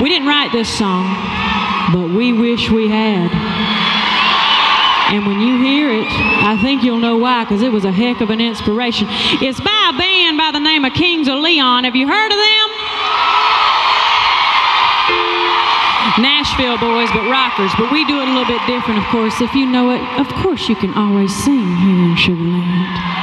We didn't write this song, but we wish we had. And when you hear it, I think you'll know why, because it was a heck of an inspiration. It's by a band by the name of Kings of Leon. Have you heard of them? Nashville boys, but rockers. But we do it a little bit different, of course. If you know it, of course you can always sing here in Sugar Land.